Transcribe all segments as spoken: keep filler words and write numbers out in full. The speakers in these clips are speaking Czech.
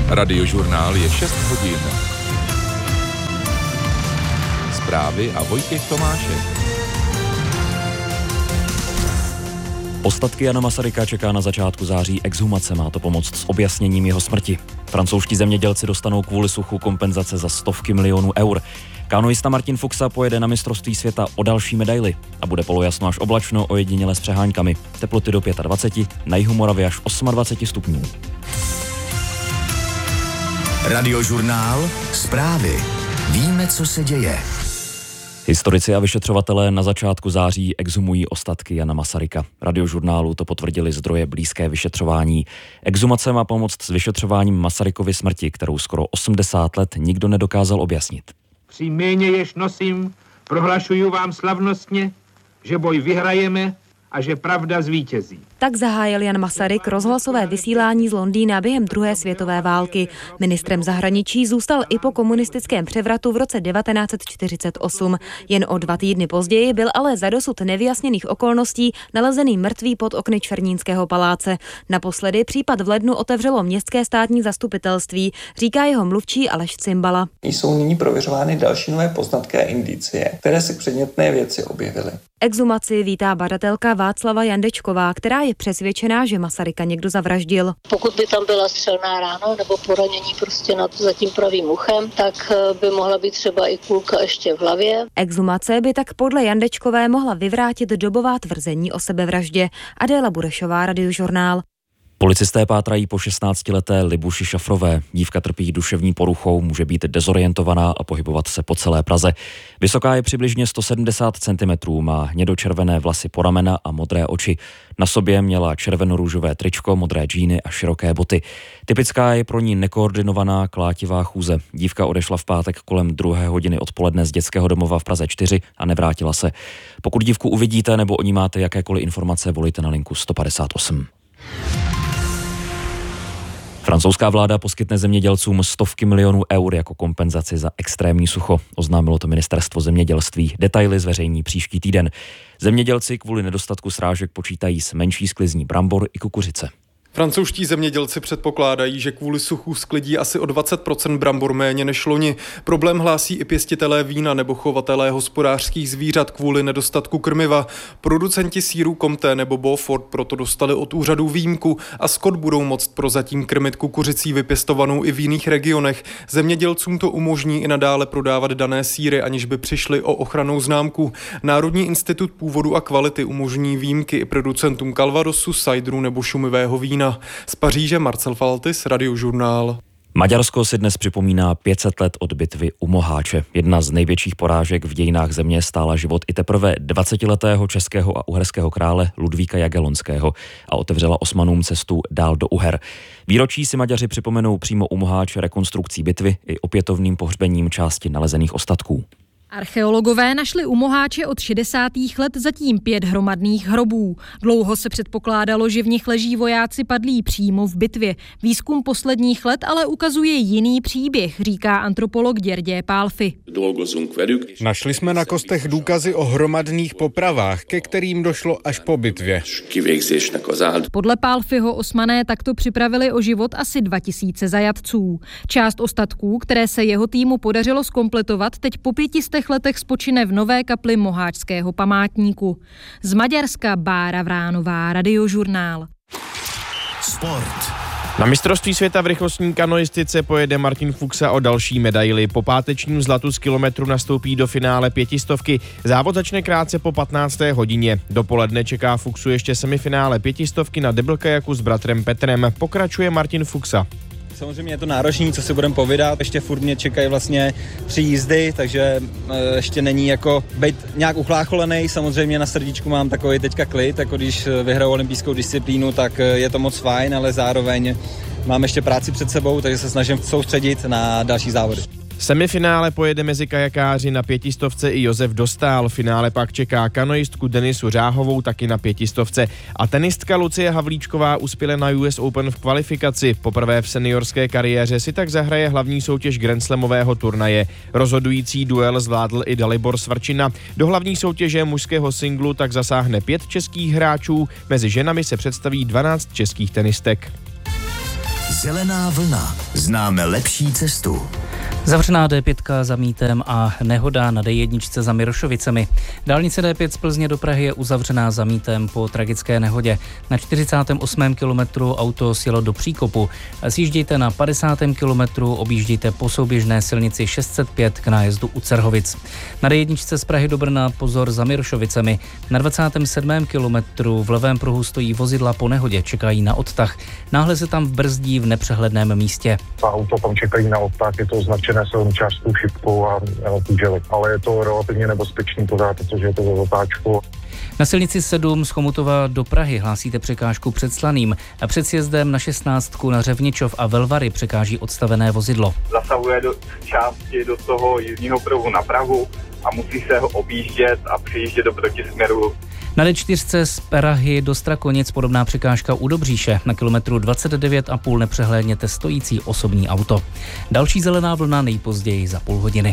Radiožurnál je šest hodin. Zprávy a Vojtěch Tomášek. Ostatky Jana Masaryka čeká na začátku září exhumace, má to pomoct s objasněním jeho smrti. Francouzští zemědělci dostanou kvůli suchu kompenzace za stovky milionů eur. Kanoista Martin Fuxa pojede na mistrovství světa o další medaili a bude polojasno až oblačno, ojediněle s přeháňkami. Teploty do dvacet pět, na jihu Moravy až dvacet osm stupňů. Radiožurnál, zprávy. Víme, co se děje. Historici a vyšetřovatelé na začátku září exhumují ostatky Jana Masaryka. Radiožurnálu to potvrdili zdroje blízké vyšetřování. Exhumace má pomoct s vyšetřováním Masarykovy smrti, kterou skoro osmdesát let nikdo nedokázal objasnit. Při jméně, jež nosím, prohlašuju vám slavnostně, že boj vyhrajeme a že pravda zvítězí. Tak zahájil Jan Masaryk rozhlasové vysílání z Londýna během druhé světové války. Ministrem zahraničí zůstal i po komunistickém převratu v roce devatenáct set čtyřicet osm. Jen o dva týdny později byl ale za dosud nevyjasněných okolností nalezený mrtvý pod okny Černínského paláce. Naposledy případ v lednu otevřelo městské státní zastupitelství, říká jeho mluvčí Aleš Cimbala. Jsou nyní prověřovány další nové poznatky a indicie, které se k předmětné věci objevily. Exhumaci vítá badatelka Václava Jandečková, která je přesvědčená, že Masaryka někdo zavraždil. Pokud by tam byla střelná rána nebo poranění prostě nad za tím pravým uchem, tak by mohla být třeba i kulka ještě v hlavě. Exhumace by tak podle Jandečkové mohla vyvrátit dobová tvrzení o sebevraždě. Adéla Burešová, Radiožurnál. Policisté pátrají po šestnáctileté Libuši Šafrové. Dívka trpí duševní poruchou, může být dezorientovaná a pohybovat se po celé Praze. Vysoká je přibližně sto sedmdesát centimetrů, má hnědočervené vlasy po ramena a modré oči. Na sobě měla červeno-růžové tričko, modré džíny a široké boty. Typická je pro ní nekoordinovaná klátivá chůze. Dívka odešla v pátek kolem druhé hodiny odpoledne z dětského domova v Praze čtyři a nevrátila se. Pokud dívku uvidíte nebo o ní máte jakékoliv informace, volejte na linku sto padesát osm. Francouzská vláda poskytne zemědělcům stovky milionů eur jako kompenzaci za extrémní sucho, oznámilo to ministerstvo zemědělství. Detaily zveřejní příští týden. Zemědělci kvůli nedostatku srážek počítají s menší sklizní brambor i kukuřice. Francouzští zemědělci předpokládají, že kvůli suchu sklidí asi o dvacet procent brambor méně než loni. Problém hlásí i pěstitelé vína nebo chovatelé hospodářských zvířat kvůli nedostatku krmiva. Producenti sýrů Comté nebo Beaufort proto dostali od úřadů výjimku a skot budou moct prozatím krmit kukuřicí vypěstovanou i v jiných regionech. Zemědělcům to umožní i nadále prodávat dané sýry, aniž by přišli o ochrannou známku. Národní institut původu a kvality umožní výjimky i producentům Calvadosu, cideru nebo šumivého vína. Z Paříže Marcel Faltis, Radiožurnál. Maďarsko si dnes připomíná pět set let od bitvy u Moháče. Jedna z největších porážek v dějinách země stála život i teprve dvacetiletého českého a uherského krále Ludvíka Jagellonského a otevřela Osmanům cestu dál do Uher. Výročí si Maďaři připomenou přímo u Moháče rekonstrukcí bitvy i opětovným pohřbením části nalezených ostatků. Archeologové našli u Moháče od šedesátých let zatím pět hromadných hrobů. Dlouho se předpokládalo, že v nich leží vojáci padlí přímo v bitvě. Výzkum posledních let ale ukazuje jiný příběh, říká antropolog György Pálfi. Našli jsme na kostech důkazy o hromadných popravách, ke kterým došlo až po bitvě. Podle Pálfiho Osmané takto připravili o život asi dva tisíce zajatců. Část ostatků, které se jeho týmu podařilo zkompletovat, teď po pěti letech spočine v nové kapli Moháčského památníku. Z Maďarska Bára Vránová, Radiožurnál. Sport. Na mistrovství světa v rychlostní kanoistice pojede Martin Fuxa o další medaili. Po pátečním zlatu z kilometru nastoupí do finále pětistovky. Závod začne krátce po patnácté hodině. Dopoledne čeká Fuxu ještě semifinále pětistovky na deblkajaku s bratrem Petrem. Pokračuje Martin Fuxa. Samozřejmě je to náročný, co si budeme povídat. Ještě furt mě čekají vlastně tři jízdy, takže ještě není jako být nějak uchlácholený. Samozřejmě na srdíčku mám takový teďka klid, jako když vyhraju olympijskou disciplínu, tak je to moc fajn, ale zároveň mám ještě práci před sebou, takže se snažím soustředit na další závody. Semifinále pojede mezi kajakáři na pětistovce i Josef Dostál. Finále pak čeká kanoistku Denisu Řáhovou taky na pětistovce. A tenistka Lucie Havlíčková uspěla na U S Open v kvalifikaci. Poprvé v seniorské kariéře si tak zahraje hlavní soutěž grandslamového turnaje. Rozhodující duel zvládl i Dalibor Svrčina. Do hlavní soutěže mužského singlu tak zasáhne pět českých hráčů. Mezi ženami se představí dvanáct českých tenistek. Zelená vlna. Známe lepší cestu. Zavřená D pět za Mítem a nehoda na D jedna za Mirošovicemi. Dálnice D pět z Plzně do Prahy je uzavřená za Mítem po tragické nehodě. Na čtyřicátém osmém kilometru auto sjelo do příkopu. Sjíždějte na padesátém kilometru, objíždějte po souběžné silnici šest set pět k nájezdu u Cerhovic. Na D jedna z Prahy do Brna pozor za Mirošovicemi. Na dvacátém sedmém kilometru v levém pruhu stojí vozidla po nehodě, čekají na odtah. Náhle se tam brzdí v nepřehledném místě. Auto tam čekají na odtah, je to označené silničářskou šipkou a půželi. Ale je to relativně nebezpečný pořád, protože je to za zatáčku. Na silnici sedm z Chomutova do Prahy hlásíte překážku před Slaným a před sjezdem na šestnáctku na Řevničov a Velvary překáží odstavené vozidlo. Zasahuje do části do toho jízdního pruhu na Prahu a musí se ho objíždět a přijíždět do protisměru. Na D čtyři z Prahy do Strakonic podobná překážka u Dobříše. Na kilometru dvacet devět a půl nepřehlédněte stojící osobní auto. Další zelená vlna nejpozději za půl hodiny.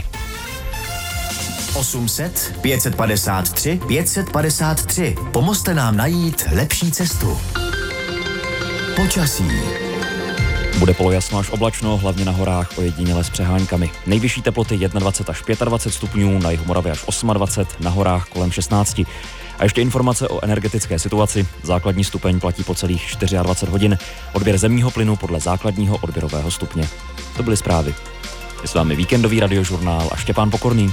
osm set, pět set padesát tři, pět set padesát tři. Pomozte nám najít lepší cestu. Počasí. Bude polojasno až oblačno, hlavně na horách ojediněle s přeháňkami. Nejvyšší teploty dvacet jedna až dvacet pět stupňů, na jihu Moravy až dvacet osm, na horách kolem šestnáct. A ještě informace o energetické situaci. Základní stupeň platí po celých dvacet čtyři hodin. Odběr zemního plynu podle základního odběrového stupně. To byly zprávy. Je s vámi víkendový radiožurnál a Štěpán Pokorný.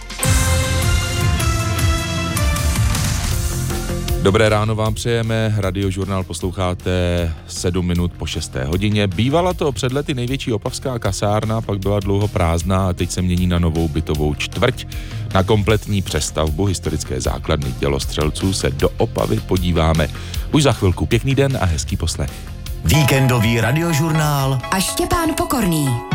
Dobré ráno vám přejeme, radiožurnál posloucháte sedm minut po šesté hodině. Bývala to před lety největší opavská kasárna, pak byla dlouho prázdná a teď se mění na novou bytovou čtvrť. Na kompletní přestavbu historické základny dělostřelců se do Opavy podíváme. Už za chvilku. Pěkný den a hezký poslech. Víkendový radiožurnál a Štěpán Pokorný.